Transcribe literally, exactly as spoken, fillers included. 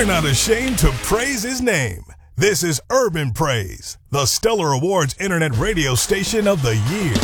We're not ashamed to praise his name. This is Urban Praise, the Stellar Awards Internet radio station of the year.